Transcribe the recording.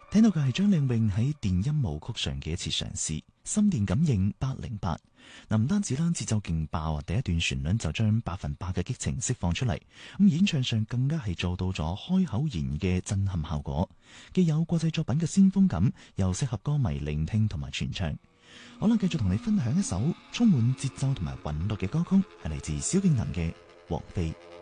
聽到嘅係張靚穎喺電音舞曲上嘅一次嘗試，心電感應808。唔單止啦，節奏勁爆啊！第一段旋律就將100%嘅激情釋放出嚟，咁演唱上更加係做到咗開口言嘅震撼效果，既有國際作品嘅先鋒感，又適合歌迷聆聽同埋傳唱。好啦，繼續同你分享一首充滿節奏同埋韻律嘅歌曲，係嚟自蕭敬騰嘅《王妃》。